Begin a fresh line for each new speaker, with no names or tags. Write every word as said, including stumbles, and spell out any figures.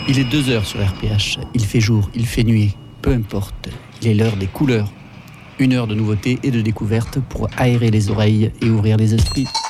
Il est deux heures sur R P H. Il fait jour, il fait nuit, peu importe. Il est l'heure des couleurs. Une heure de nouveautés et de découvertes pour aérer les oreilles et ouvrir les esprits.